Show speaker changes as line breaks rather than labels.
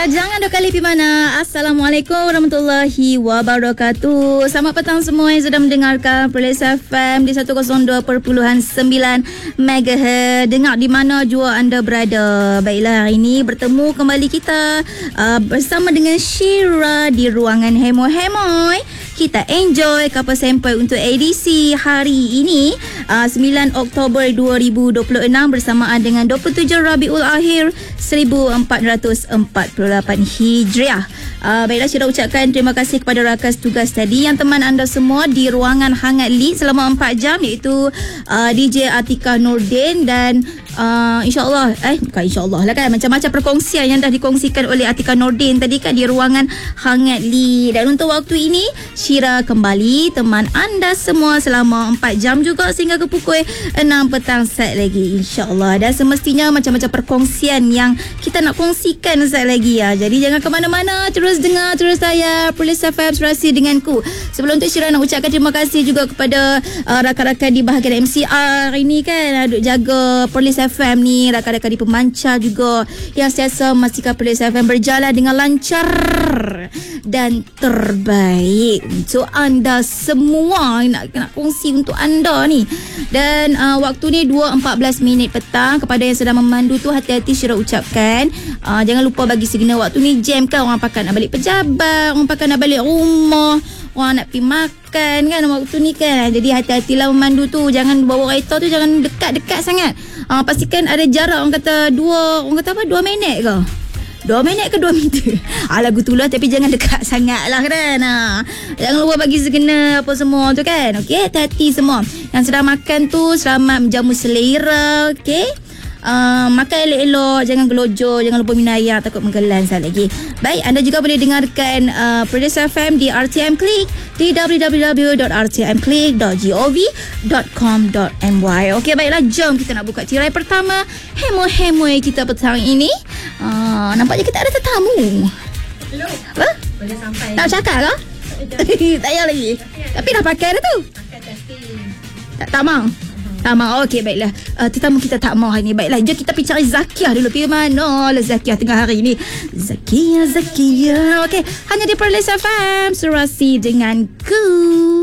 Baiklah, jangan dua kali pergi mana. Assalamualaikum warahmatullahi wabarakatuh. Selamat petang semua yang sedang mendengarkan Perlis FM di 102.9 MHz. Dengar di mana jua anda berada. Baiklah, hari ini bertemu kembali kita bersama dengan Syira di ruangan Hemoy. Kita enjoy kapal sampai untuk edisi hari ini 9 Oktober 2026 bersamaan dengan 27 Rabiul Akhir 1448 Hijriah. Baiklah, Syira ucapkan terima kasih kepada rakan tugas tadi yang teman anda semua di ruangan hangat lead selama 4 jam, iaitu DJ Atika Nordin dan InsyaAllah bukan insyaAllah lah kan, macam-macam perkongsian yang dah dikongsikan oleh Atika Nordin tadi kan di ruangan hangat lead. Dan untuk waktu ini Syira kembali teman anda semua selama 4 jam juga sehingga ke pukul 6 petang saat lagi, insyaAllah. Dan semestinya macam-macam perkongsian yang kita nak kongsikan saat lagi ya. Jadi jangan ke mana-mana, terus dengar, terus saya Perlis FM Serasi denganku. Sebelum tu Syira nak ucapkan terima kasih juga kepada rakan-rakan di bahagian MCR ini kan, duk jaga Perlis FM ni, rakan-rakan di pemancar juga yang sentiasa memastikan Perlis FM berjalan dengan lancar dan terbaik untuk anda semua. Nak kongsi untuk anda ni. Dan waktu ni 2.14 petang. Kepada yang sedang memandu tu, hati-hati Syira ucapkan, jangan lupa bagi segena waktu ni jam kan, orang pakai nak balik pejabat, orang pakai nak balik rumah, orang nak pergi makan kan waktu ni kan. Jadi hati-hatilah memandu tu, jangan bawa kereta tu jangan dekat-dekat sangat. Pastikan ada jarak, orang kata 2 minit ke 2 minit ke 2 meter. Lagu tu lah, tapi jangan dekat sangat lah kan. Jangan lupa bagi segena apa semua tu kan. Okey, hati-hati semua yang sedang makan tu, selamat menjamu selera. Okey, makan elok-elok, jangan gelojoh, jangan lupa minum air, takut menggelan sekali lagi. Baik, anda juga boleh dengarkan Perlis FM di RTM Click di www.rtmclick.gov.com.my. Okey, baiklah, jom kita nak buka tirai pertama Hemoy kita petang ini. Nampaknya kita ada tetamu.
Hello.
Apa?
Boleh sampai.
Nak cakap ke? Tak payah lagi. Tapi dah pakai dah tu.
Pakai testing.
Tak mau. Tak mau. Okey, baiklah. Tetamu kita tak mau hari ni. Baiklah, jom kita pergi cari Zakiah dulu. Pergi mana lah Zakiah tengah hari ni? Zakiah. Okey, hanya di Perlis FM Serasi denganku.